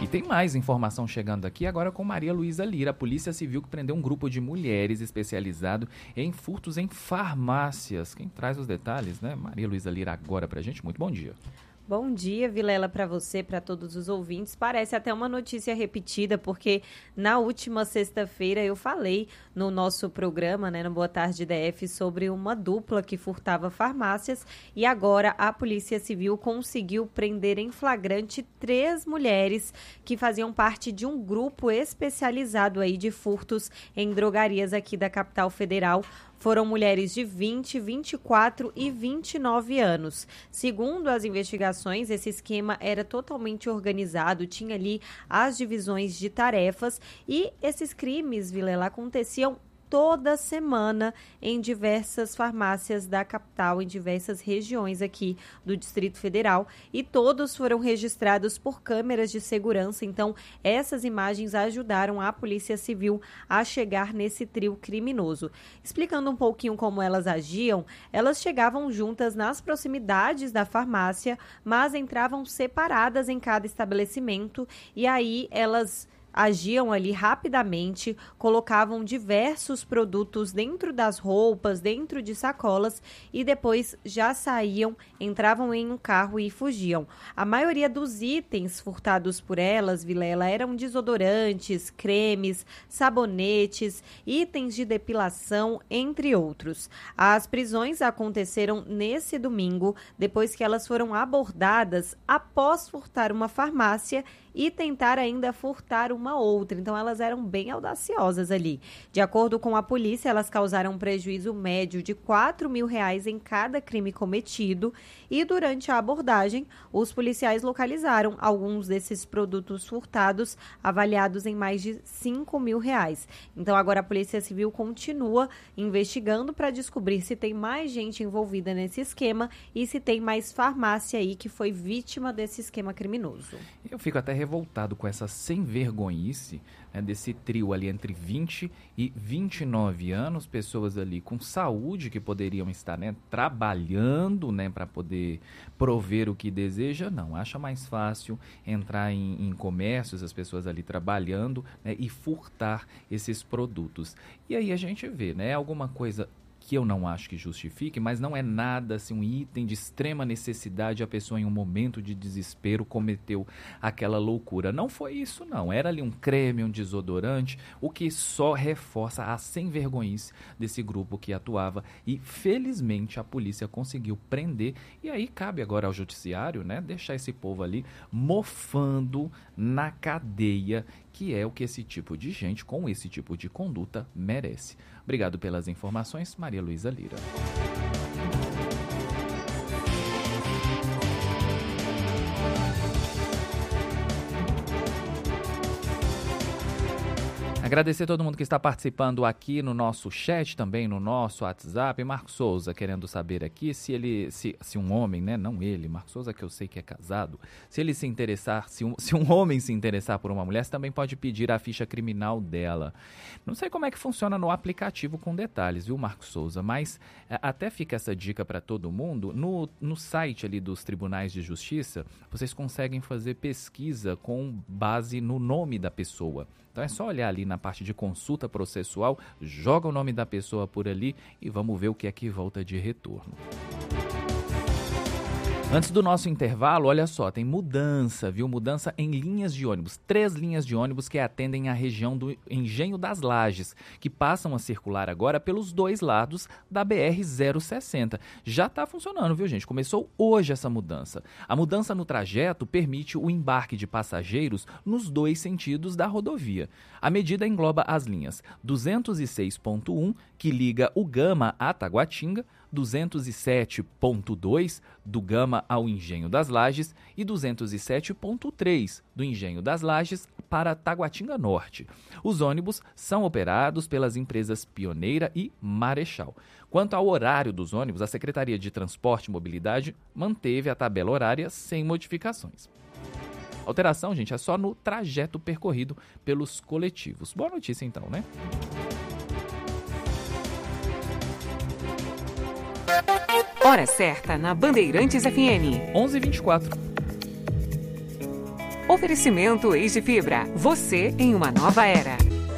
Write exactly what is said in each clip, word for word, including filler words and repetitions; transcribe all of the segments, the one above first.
tem mais informação chegando aqui agora com Maria Luísa Lira. A Polícia Civil que prendeu um grupo de mulheres especializado em furtos em farmácias. Quem traz os detalhes, né? Maria Luísa Lira agora pra gente. Muito bom dia. Bom dia, Vilela, para você, para todos os ouvintes. Parece até uma notícia repetida, porque na última sexta-feira eu falei no nosso programa, né, no Boa Tarde D F, sobre uma dupla que furtava farmácias e agora a Polícia Civil conseguiu prender em flagrante três mulheres que faziam parte de um grupo especializado aí de furtos em drogarias aqui da capital federal. Foram mulheres de vinte, vinte e quatro e vinte e nove anos. Segundo as investigações, esse esquema era totalmente organizado, tinha ali as divisões de tarefas e esses crimes, Vilela, aconteciam toda semana em diversas farmácias da capital, em diversas regiões aqui do Distrito Federal, e todos foram registrados por câmeras de segurança. Então, essas imagens ajudaram a Polícia Civil a chegar nesse trio criminoso. Explicando um pouquinho como elas agiam, elas chegavam juntas nas proximidades da farmácia, mas entravam separadas em cada estabelecimento, e aí elas agiam ali rapidamente, colocavam diversos produtos dentro das roupas, dentro de sacolas e depois já saíam, entravam em um carro e fugiam. A maioria dos itens furtados por elas, Vilela, eram desodorantes, cremes, sabonetes, itens de depilação, entre outros. As prisões aconteceram nesse domingo, depois que elas foram abordadas após furtar uma farmácia e tentar ainda furtar uma outra. Então, elas eram bem audaciosas ali. De acordo com a polícia, elas causaram um prejuízo médio de quatro mil reais em cada crime cometido e, durante a abordagem, os policiais localizaram alguns desses produtos furtados, avaliados em mais de cinco mil reais. Então, agora a Polícia Civil continua investigando para descobrir se tem mais gente envolvida nesse esquema e se tem mais farmácia aí que foi vítima desse esquema criminoso. Eu fico até revoltado com essa sem-vergonhice, né, desse trio ali entre vinte e vinte e nove anos, pessoas ali com saúde que poderiam estar, né, trabalhando, né, para poder prover o que deseja. Não, acha mais fácil entrar em, em comércios, as pessoas ali trabalhando, né, e furtar esses produtos. E aí a gente vê, né, alguma coisa que eu não acho que justifique, mas não é nada assim, um item de extrema necessidade, a pessoa em um momento de desespero cometeu aquela loucura. Não foi isso não, era ali um creme, um desodorante, o que só reforça a sem-vergonhice desse grupo que atuava e felizmente a polícia conseguiu prender e aí cabe agora ao judiciário, né, deixar esse povo ali mofando na cadeia, que é o que esse tipo de gente com esse tipo de conduta merece. Obrigado pelas informações, Maria Luísa Lira. Agradecer a todo mundo que está participando aqui no nosso chat, também no nosso WhatsApp. Marcos Souza querendo saber aqui se ele, se, se um homem, né, não ele, Marcos Souza que eu sei que é casado, se ele se interessar, se um, se um homem se interessar por uma mulher, você também pode pedir a ficha criminal dela. Não sei como é que funciona no aplicativo com detalhes, viu, Marcos Souza, mas é, até fica essa dica para todo mundo. No, no site ali dos Tribunais de Justiça, vocês conseguem fazer pesquisa com base no nome da pessoa. Então é só olhar ali na parte de consulta processual, joga o nome da pessoa por ali e vamos ver o que é que volta de retorno. Antes do nosso intervalo, olha só, tem mudança, viu? Mudança em linhas de ônibus. Três linhas de ônibus que atendem a região do Engenho das Lajes, que passam a circular agora pelos dois lados da B R zero sessenta. Já está funcionando, viu, gente? Começou hoje essa mudança. A mudança no trajeto permite o embarque de passageiros nos dois sentidos da rodovia. A medida engloba as linhas duzentos e seis ponto um, que liga o Gama a Taguatinga, duzentos e sete ponto dois do Gama ao Engenho das Lajes e duzentos e sete ponto três do Engenho das Lajes para Taguatinga Norte. Os ônibus são operados pelas empresas Pioneira e Marechal. Quanto ao horário dos ônibus, a Secretaria de Transporte e Mobilidade manteve a tabela horária sem modificações. A alteração, gente, é só no trajeto percorrido pelos coletivos. Boa notícia então, né? Hora certa na Bandeirantes F M. onze e vinte e quatro. Oferecimento Eise Fibra. Você em uma nova era.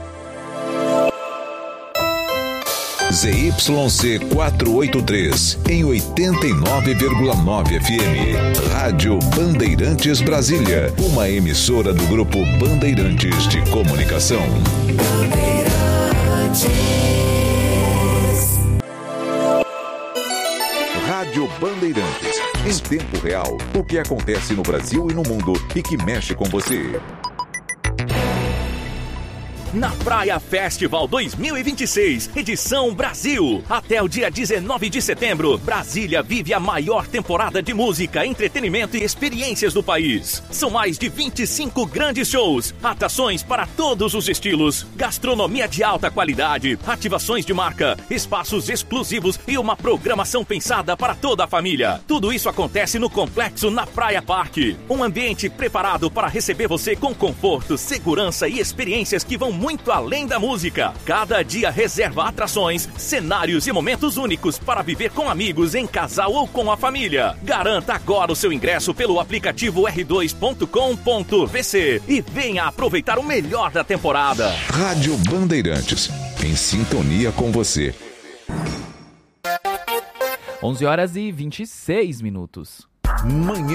Z Y C quatrocentos e oitenta e três, em oitenta e nove vírgula nove F M. Rádio Bandeirantes Brasília, uma emissora do Grupo Bandeirantes de Comunicação. Bandeirantes. Rádio Bandeirantes. Em tempo real, o que acontece no Brasil e no mundo e que mexe com você. Na Praia Festival dois mil e vinte e seis, edição Brasil. Até o dia dezenove de setembro, Brasília vive a maior temporada de música, entretenimento e experiências do país. São mais de vinte e cinco grandes shows, atrações para todos os estilos, gastronomia de alta qualidade, ativações de marca, espaços exclusivos e uma programação pensada para toda a família. Tudo isso acontece no Complexo Na Praia Parque. Um ambiente preparado para receber você com conforto, segurança e experiências que vão muito além da música. Cada dia reserva atrações, cenários e momentos únicos para viver com amigos, em casal ou com a família. Garanta agora o seu ingresso pelo aplicativo R dois ponto com ponto V C e venha aproveitar o melhor da temporada. Rádio Bandeirantes, em sintonia com você. onze horas e vinte e seis minutos. Manhã